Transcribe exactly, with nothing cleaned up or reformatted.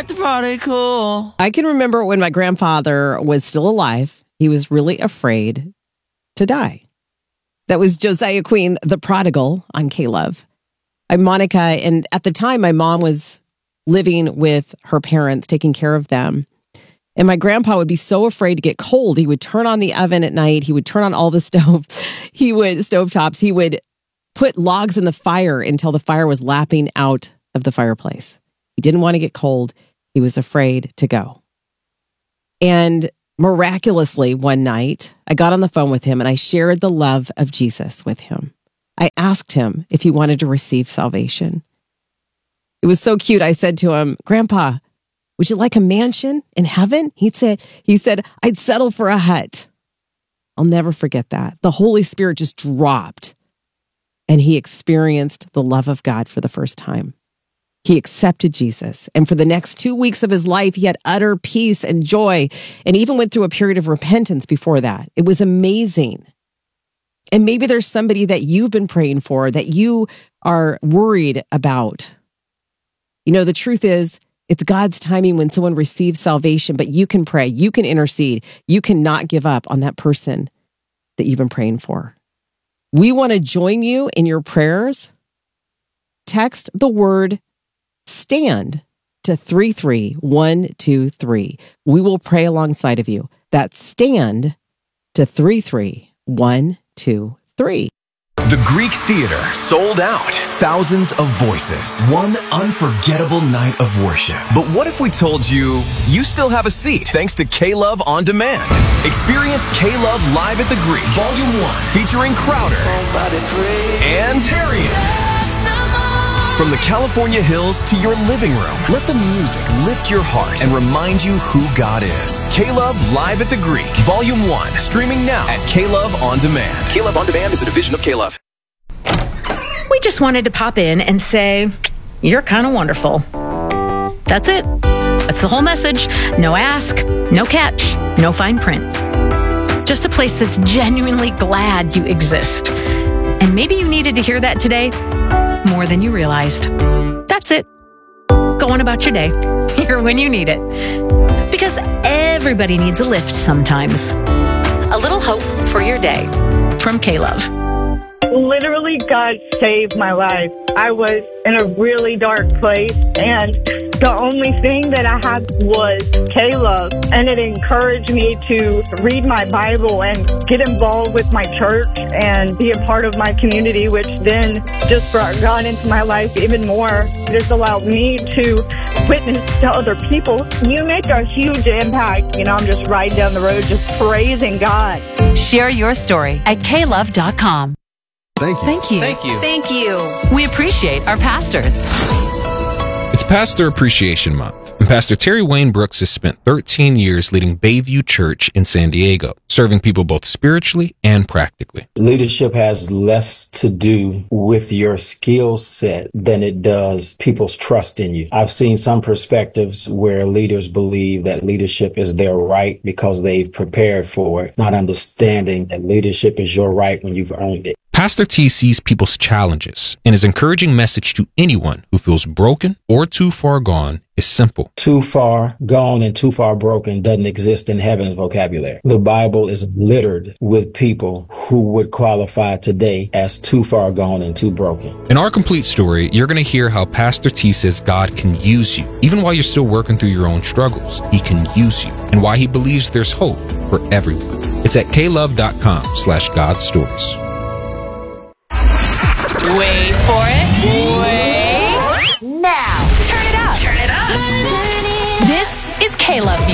like to party cool. I can remember when my grandfather was still alive, he was really afraid to die. That was Josiah Queen, the prodigal on K-Love. I'm Monica, and at the time, my mom was living with her parents, taking care of them. And my grandpa would be so afraid to get cold. He would turn on the oven at night. He would turn on all the stove. He would, stovetops. He would put logs in the fire until the fire was lapping out of the fireplace. He didn't want to get cold. He was afraid to go. And miraculously, one night, I got on the phone with him and I shared the love of Jesus with him. I asked him if he wanted to receive salvation. It was so cute. I said to him, Grandpa, would you like a mansion in heaven? He said, he said, I'd settle for a hut. I'll never forget that. The Holy Spirit just dropped and he experienced the love of God for the first time. He accepted Jesus. And for the next two weeks of his life, he had utter peace and joy and even went through a period of repentance before that. It was amazing. And maybe there's somebody that you've been praying for that you are worried about. You know, the truth is, it's God's timing when someone receives salvation, but you can pray, you can intercede, you cannot give up on that person that you've been praying for. We want to join you in your prayers. Text the word STAND to three three one two three. We will pray alongside of you. That's STAND to three three one two three. The Greek Theater, sold out. Thousands of voices. One unforgettable night of worship. But what if we told you, you still have a seat thanks to K-Love On Demand? Experience K-Love Live at the Greek, Volume one, featuring Crowder and Tarian. From the California hills to your living room, let the music lift your heart and remind you who God is. K-Love Live at the Greek, Volume one, streaming now at K-Love On Demand. K-Love On Demand is a division of K-Love. We just wanted to pop in and say, you're kind of wonderful. That's it. That's the whole message. No ask, no catch, no fine print. Just a place that's genuinely glad you exist. And maybe you needed to hear that today more than you realized. That's it. Go on about your day. Here when you need it. Because everybody needs a lift sometimes. A little hope for your day from K-Love. Literally, God saved my life. I was in a really dark place, and the only thing that I had was K-Love, and it encouraged me to read my Bible and get involved with my church and be a part of my community, which then just brought God into my life even more. This allowed me to witness to other people. You make a huge impact. You know, I'm just riding down the road just praising God. Share your story at K love dot com. Thank you. Thank you. Thank you. Thank you. We appreciate our pastors. It's Pastor Appreciation Month, and Pastor Terry Wayne Brooks has spent thirteen years leading Bayview Church in San Diego, serving people both spiritually and practically. Leadership has less to do with your skill set than it does people's trust in you. I've seen some perspectives where leaders believe that leadership is their right because they've prepared for it, not understanding that leadership is your right when you've earned it. Pastor T sees people's challenges, and his encouraging message to anyone who feels broken or too far gone is simple. Too far gone and too far broken doesn't exist in heaven's vocabulary. The Bible is littered with people who would qualify today as too far gone and too broken. In our complete story, you're going to hear how Pastor T says God can use you, even while you're still working through your own struggles. He can use you, and why he believes there's hope for everyone. It's at K love dot com slash God Stories. Wait for it. Wait. Now. Turn it up. Turn it up. This is K-Love